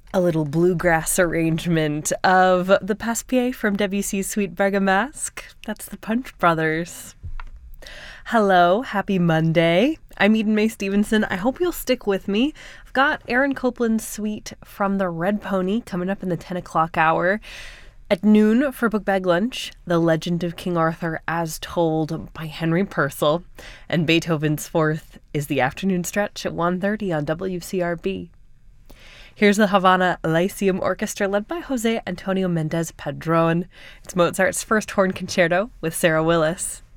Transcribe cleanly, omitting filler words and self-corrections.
A little bluegrass arrangement of the Passe-Pied from Debussy's Suite Bergamasque. That's the Punch Brothers. Hello, happy Monday. I'm Eden Mae Stevenson. I hope you'll stick with me. I've got Aaron Copland's suite from the Red Pony coming up in the 10 o'clock hour. At noon for Book Bag Lunch, The Legend of King Arthur as Told by Henry Purcell. And Beethoven's Fourth is the afternoon stretch at 1:30 on WCRB. Here's the Havana Lyceum Orchestra led by Jose Antonio Mendez Padron. It's Mozart's first horn concerto with Sarah Willis.